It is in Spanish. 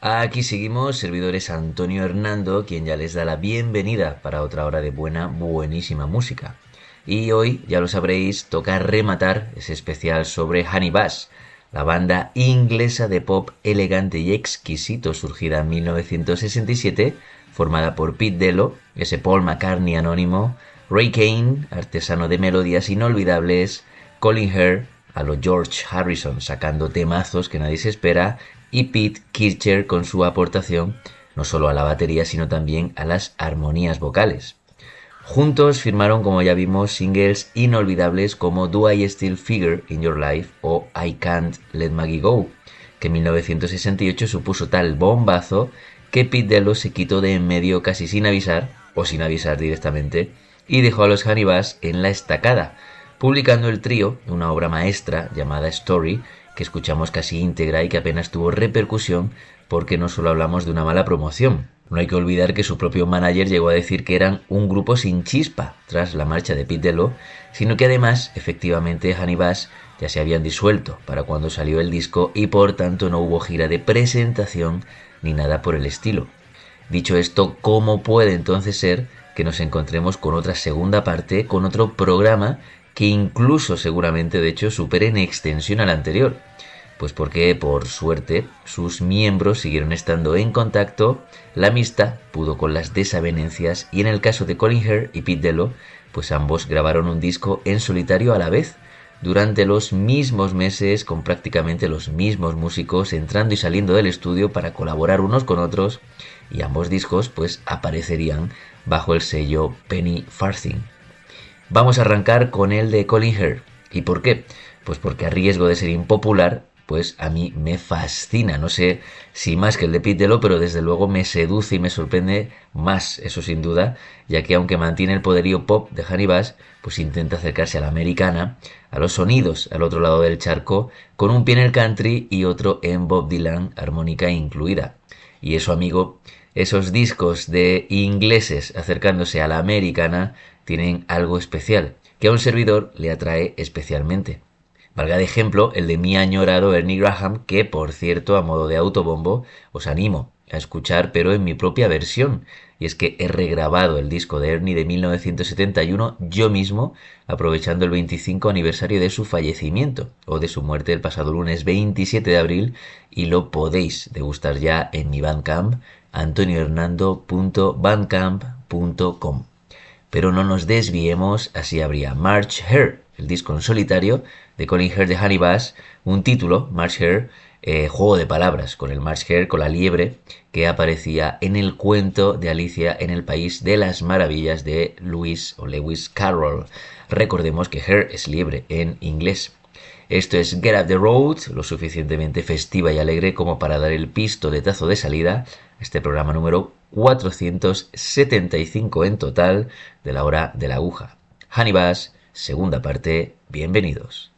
Aquí seguimos, servidores Antonio Hernando, quien ya les da la bienvenida para otra hora de buenísima música. Y hoy, ya lo sabréis, toca rematar ese especial sobre Honey Bash, la banda inglesa de pop elegante y exquisito surgida en 1967, formada por Pete Dello, ese Paul McCartney anónimo, Ray Kane, artesano de melodías inolvidables, Colin Hare, a lo George Harrison sacando temazos que nadie se espera, y Pete Kircher con su aportación no solo a la batería sino también a las armonías vocales. Juntos firmaron, como ya vimos, singles inolvidables como Do I Still Figure in Your Life o I Can't Let Maggie Go, que en 1968 supuso tal bombazo que Pete Dello se quitó de en medio casi sin avisar, o sin avisar directamente, y dejó a los Honey Bash en la estacada, publicando el trío, una obra maestra llamada Story, que escuchamos casi íntegra y que apenas tuvo repercusión porque no solo hablamos de una mala promoción. No hay que olvidar que su propio manager llegó a decir que eran un grupo sin chispa tras la marcha de Pete Dello, sino que además, efectivamente, Honey Bash ya se habían disuelto para cuando salió el disco y por tanto no hubo gira de presentación ni nada por el estilo. Dicho esto, ¿cómo puede entonces ser que nos encontremos con otra segunda parte, con otro programa que incluso seguramente de hecho supere en extensión al anterior? Pues porque, por suerte, sus miembros siguieron estando en contacto, la amistad pudo con las desavenencias y en el caso de Colin Hare y Pete Dello, pues ambos grabaron un disco en solitario a la vez, durante los mismos meses con prácticamente los mismos músicos entrando y saliendo del estudio para colaborar unos con otros, y ambos discos pues aparecerían bajo el sello Penny Farthing. Vamos a arrancar con el de Colin Hare. ¿Y por qué? Pues porque a riesgo de ser impopular, pues a mí me fascina, no sé si más que el de Pete Dello, pero desde luego me seduce y me sorprende más, eso sin duda, ya que aunque mantiene el poderío pop de Honey Bash, pues intenta acercarse a la americana, a los sonidos al otro lado del charco, con un pie en el country y otro en Bob Dylan, armónica incluida. Y eso, amigo, esos discos de ingleses acercándose a la americana tienen algo especial, que a un servidor le atrae especialmente. Valga de ejemplo el de mi añorado Ernie Graham, que por cierto, a modo de autobombo, os animo a escuchar, pero en mi propia versión. Y es que he regrabado el disco de Ernie de 1971 yo mismo, aprovechando el 25 aniversario de su fallecimiento, o de su muerte el pasado lunes 27 de abril, y lo podéis degustar ya en mi Bandcamp, antoniohernando.bandcamp.com. Pero no nos desviemos, así habría March Hare, el disco en solitario de Colin Hare de Honey Bash, un título, March Hare, juego de palabras con el March Hare, con la liebre, que aparecía en el cuento de Alicia en el País de las Maravillas de Lewis Carroll. Recordemos que Hare es liebre en inglés. Esto es Get Up the Road, lo suficientemente festiva y alegre como para dar el pistoletazo de salida a este programa número 475 en total de la hora de la aguja. Honey Bash, segunda parte, bienvenidos.